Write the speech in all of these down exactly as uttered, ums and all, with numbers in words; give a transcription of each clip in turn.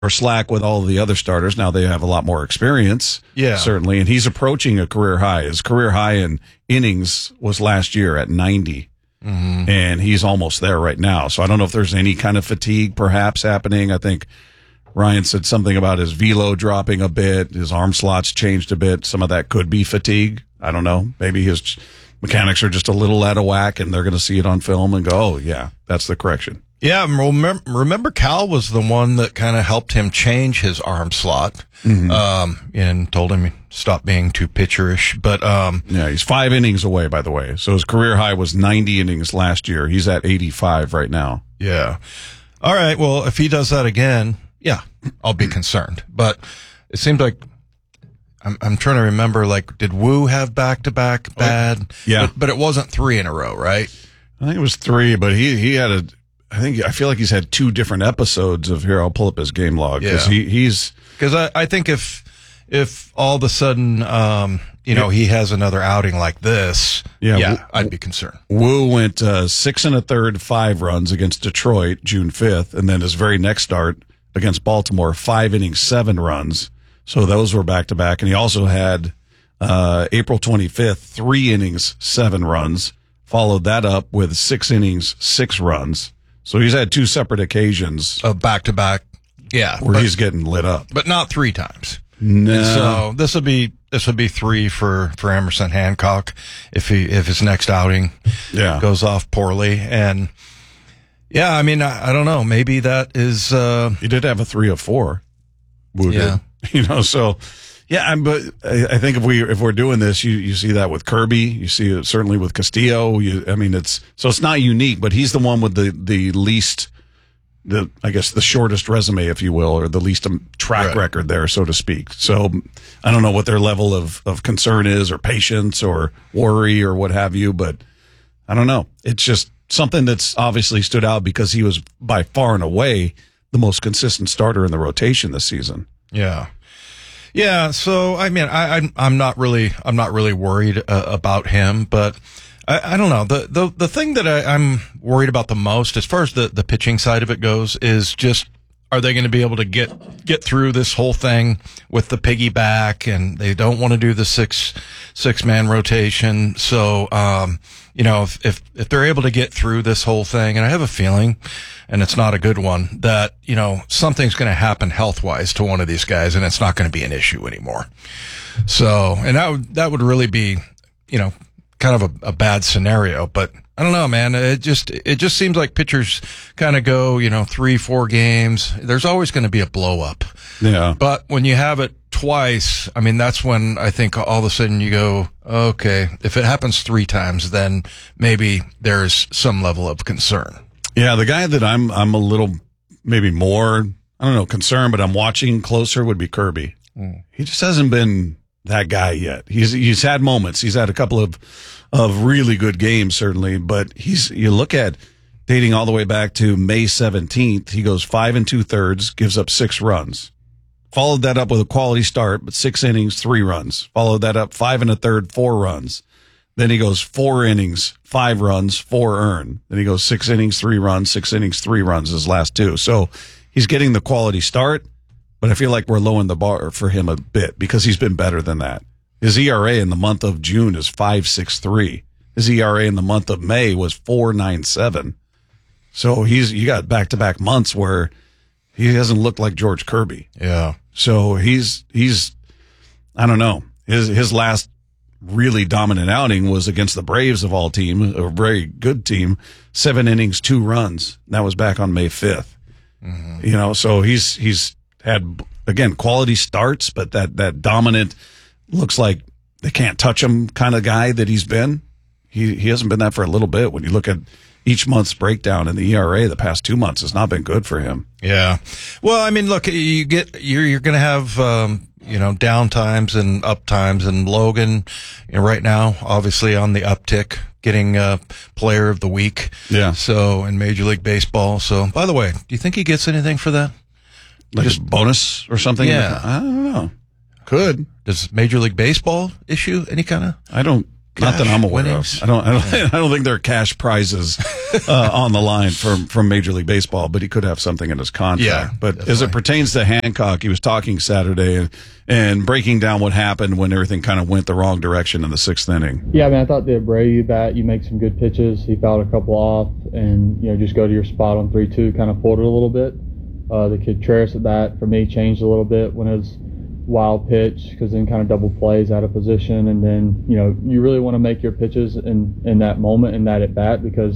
or slack with all of the other starters. Now they have a lot more experience, yeah, certainly, and he's approaching a career high. His career high in innings was last year at ninety, mm-hmm. and he's almost there right now. So I don't know if there's any kind of fatigue perhaps happening. I think Ryan said something about his velo dropping a bit, his arm slots changed a bit. Some of that could be fatigue. I don't know. Maybe his mechanics are just a little out of whack, and they're going to see it on film and go, oh, yeah, that's the correction. Yeah, remember, remember Cal was the one that kind of helped him change his arm slot, mm-hmm. um, and told him stop being too pitcherish. But um, yeah, he's five innings away, by the way. So his career high was ninety innings last year. He's at eighty-five right now. Yeah. All right. Well, if he does that again, yeah, I'll be concerned. But it seems like I'm, I'm trying to remember. Like, did Wu have back to back bad? Yeah, but, but it wasn't three in a row, right? I think it was three, but he he had a. I think I feel like he's had two different episodes of here. I'll pull up his game log because yeah. he, he's because I, I think if if all of a sudden um, you know he has another outing like this, yeah, yeah w- I'd be concerned. Wu went uh, six and a third, five runs against Detroit June fifth, and then his very next start against Baltimore, five innings, seven runs. So those were back to back, and he also had uh, April twenty-fifth, three innings, seven runs. Followed that up with six innings, six runs. So he's had two separate occasions of back to back, yeah, where but, he's getting lit up, but not three times. No. And so this would be this would be three for, for Emerson Hancock if he if his next outing yeah. goes off poorly. And yeah, I mean I, I don't know, maybe that is uh, he did have a three of four. Wu yeah, did. You know, so. Yeah, I'm, but I think if we if we're doing this, you, you see that with Kirby, you see it certainly with Castillo. You, I mean, it's so it's not unique, but he's the one with the, the least, the I guess the shortest resume, if you will, or the least track right. record there, so to speak. So I don't know what their level of, of concern is, or patience, or worry, or what have you, but I don't know. It's just something that's obviously stood out because he was by far and away the most consistent starter in the rotation this season. Yeah. Yeah, so I mean, I, I'm I'm not really I'm not really worried uh, about him, but I, I don't know. The the the thing that I, I'm worried about the most, as far as the, the pitching side of it goes, is just are they going to be able to get get through this whole thing with the piggyback, and they don't want to do the six six man rotation. So um, you know, if, if if they're able to get through this whole thing, and I have a feeling, and it's not a good one, that, you know, something's going to happen health-wise to one of these guys, and it's not going to be an issue anymore. So, and that would, that would really be, you know, kind of a, a bad scenario. But I don't know, man. It just, it just seems like pitchers kind of go, you know, three, four games. There's always going to be a blow-up. Yeah. But when you have it twice, I mean, that's when I think all of a sudden you go, okay, if it happens three times, then maybe there's some level of concern. Yeah, the guy that I'm I'm a little maybe more I don't know concerned, but I'm watching closer would be Kirby. Mm. He just hasn't been that guy yet. He's he's had moments. He's had a couple of of really good games certainly, but he's you look at dating all the way back to May seventeenth. He goes five and two thirds, gives up six runs. Followed that up with a quality start, but six innings, three runs. Followed that up five and a third, four runs. Then he goes four innings, five runs, four earned. Then he goes six innings, three runs, six innings, three runs his last two. So he's getting the quality start, but I feel like we're lowering the bar for him a bit because he's been better than that. His E R A in the month of June is five point six three. His E R A in the month of May was four point nine seven. So he's you got back-to-back months where he hasn't looked like George Kirby. Yeah. So he's he's I don't know. His his last really dominant outing was against the Braves of all team, a very good team, seven innings, two runs. That was back on May fifth. Mm-hmm. You know, so he's he's had again quality starts, but that that dominant looks like they can't touch him kind of guy that he's been. He he hasn't been that for a little bit. When you look at each month's breakdown in the E R A, the past two months has not been good for him. Yeah. Well, I mean, look, you get you're you're going to have um, you know down times and up times, and Logan, you know, right now, obviously on the uptick, getting uh, Player of the Week. Yeah. So in Major League Baseball. So, by the way, do you think he gets anything for that? Like just a bonus or something? Yeah. I don't know. Could. Does Major League Baseball issue any kind of? I don't. Not that I'm aware winnings. of. I don't. I don't, I don't think there are cash prizes uh, on the line from from Major League Baseball, but he could have something in his contract. Yeah, but definitely. as it pertains to Hancock, he was talking Saturday and, and breaking down what happened when everything kind of went the wrong direction in the sixth inning. Yeah, I mean, I thought the Abreu bat, you make some good pitches. He fouled a couple off, and you know, just go to your spot on three two, kind of pulled it a little bit. Uh, the Contreras at bat for me changed a little bit when it was wild pitch, because then kind of double plays out of position, and then you know you really want to make your pitches in in that moment, in that at bat, because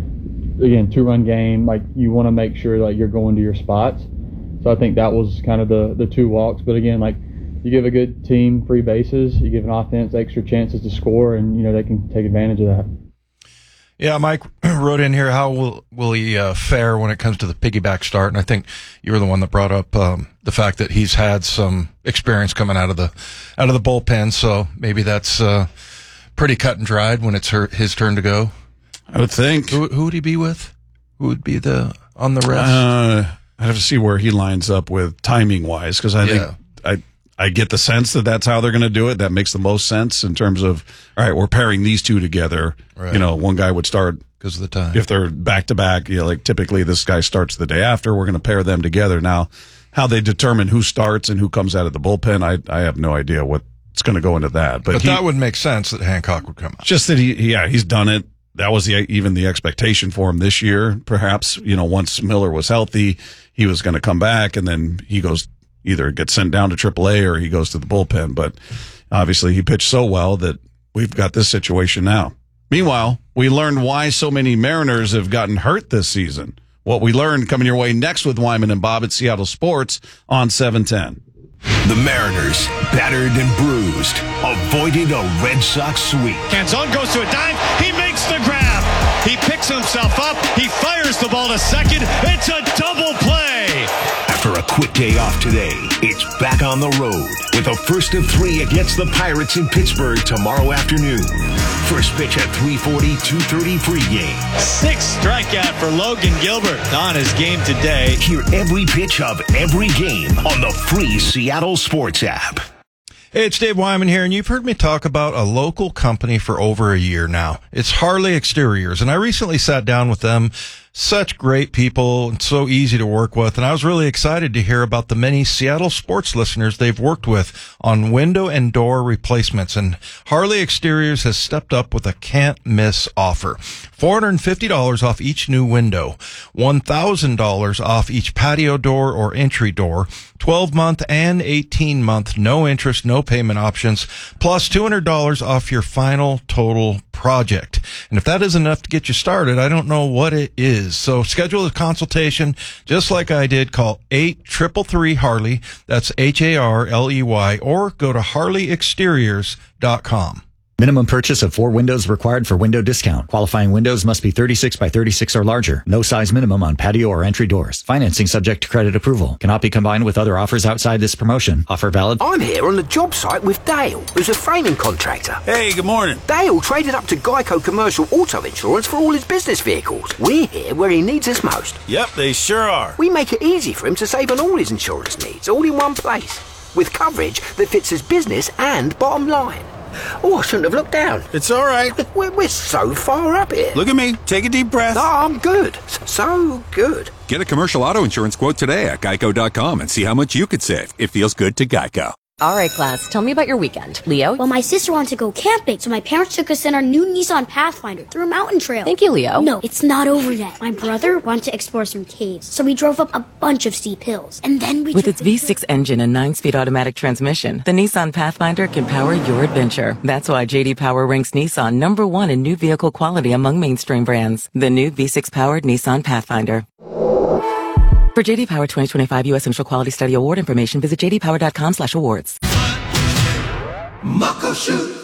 again, two run game, like you want to make sure like you're going to your spots. So I think that was kind of the the two walks. But again, like you give a good team free bases, you give an offense extra chances to score, and you know they can take advantage of that. Yeah, Mike wrote in here, how will will he uh, fare when it comes to the piggyback start? And I think you were the one that brought up um, the fact that he's had some experience coming out of the out of the bullpen, so maybe that's uh, pretty cut and dried when it's her, his turn to go. I would think. Who, who would he be with? Who would be the on the rest? Uh, I'd have to see where he lines up with timing wise, because I Yeah. think I. I get the sense that that's how they're going to do it. That makes the most sense in terms of, all right, we're pairing these two together. Right. You know, one guy would start Because of the time. if they're back to back. You know, like typically this guy starts the day after. We're going to pair them together. Now, how they determine who starts and who comes out of the bullpen, I I have no idea what's going to go into that. But, But he, that would make sense that Hancock would come out. just that he, yeah, he's done it. That was the, even the expectation for him this year. Perhaps, you know, once Miller was healthy, he was going to come back, and then he goes either gets sent down to triple A or he goes to the bullpen. But obviously he pitched so well that we've got this situation now. Meanwhile, we learned why so many Mariners have gotten hurt this season. What we learned coming your way next with Wyman and Bob at Seattle Sports on seven ten. The Mariners, battered and bruised, avoided a Red Sox sweep. Canzone goes to a dive. He makes the grab. He picks himself up. He fires the ball to second. It's a double play. After a quick day off today, it's back on the road with a first of three against the Pirates in Pittsburgh tomorrow afternoon. First pitch at three forty, two thirty pregame. Sixth strikeout for Logan Gilbert on his game today. Hear every pitch of every game on the free Seattle Sports app. Hey, it's Dave Wyman here, and you've heard me talk about a local company for over a year now. It's Harley Exteriors, and I recently sat down with them. Such great people and so easy to work with, and I was really excited to hear about the many Seattle sports listeners they've worked with on window and door replacements. And Harley Exteriors has stepped up with a can't-miss offer. four hundred fifty dollars off each new window, one thousand dollars off each patio door or entry door, twelve-month and eighteen-month, no interest, no payment options, plus two hundred dollars off your final total project. And if that isn't enough to get you started, I don't know what it is. So schedule a consultation just like I did. Call eight three three three Harley. That's H A R L E Y, or go to harley exteriors dot com. Minimum purchase of four windows required for window discount. Qualifying windows must be thirty-six by thirty-six or larger. No size minimum on patio or entry doors. Financing subject to credit approval. Cannot be combined with other offers outside this promotion. Offer valid. I'm here on the job site with Dale, who's a framing contractor. Hey, good morning. Dale traded up to Geico Commercial Auto Insurance for all his business vehicles. We're here where he needs us most. Yep, they sure are. We make it easy for him to save on all his insurance needs, all in one place, with coverage that fits his business and bottom line. Oh, I shouldn't have looked down. It's all right. We're, we're so far up here. Look at me. Take a deep breath. No, I'm good. So good. Get a commercial auto insurance quote today at geico dot com and see how much you could save. It feels good to Geico. All right, class, tell me about your weekend. Leo? Well, my sister wanted to go camping, so my parents took us in our new Nissan Pathfinder through a mountain trail. Thank you, Leo. No, it's not over yet. My brother wanted to explore some caves, so we drove up a bunch of steep hills. And then we With its V six engine and nine-speed automatic transmission, the Nissan Pathfinder can power your adventure. That's why J D Power ranks Nissan number one in new vehicle quality among mainstream brands. The new V six-powered Nissan Pathfinder. For J D Power twenty twenty-five U S Initial Quality Study Award information, visit j d power dot com slash awards. Muckleshoot.